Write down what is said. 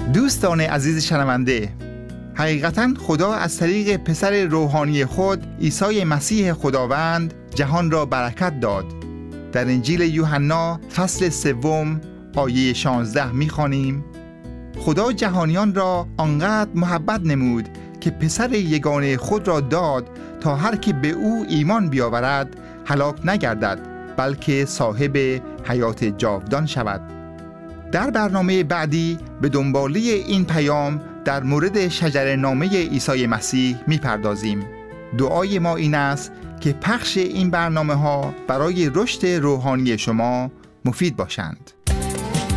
دوستان عزیز شنونده، حقیقتاً خدا از طریق پسر روحانی خود عیسی مسیح خداوند جهان را برکت داد. در انجیل یوحنا فصل 3 آیه 16 می‌خوانیم: خدا جهانیان را آنقدر محبت نمود که پسر یگانه خود را داد تا هر که به او ایمان بیاورد هلاک نگردد، بلکه صاحب حیات جاودان شود. در برنامه بعدی به دنباله این پیام در مورد شجره‌نامه عیسی مسیح می‌پردازیم. دعای ما این است که پخش این برنامه‌ها برای رشد روحانی شما مفید باشند.